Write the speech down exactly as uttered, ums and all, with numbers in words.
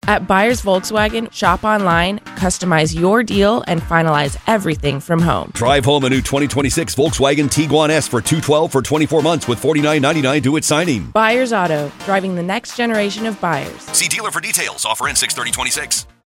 At Buyers Volkswagen, shop online, customize your deal, and finalize everything from home. Drive home a new twenty twenty-six Volkswagen Tiguan S for two hundred twelve dollars for twenty-four months with forty-nine ninety-nine due at signing. Buyers Auto, driving the next generation of buyers. See dealer for details. Offer in six thirty twenty-six.